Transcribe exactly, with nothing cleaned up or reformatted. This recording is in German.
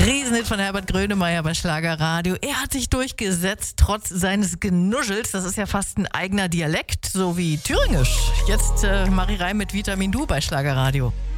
Riesenhit von Herbert Grönemeyer bei Schlagerradio. Er hat sich durchgesetzt, trotz seines Genuschels. Das ist ja fast ein eigener Dialekt, so wie Thüringisch. Jetzt äh, Marie Reim mit Vitamin Du bei Schlagerradio.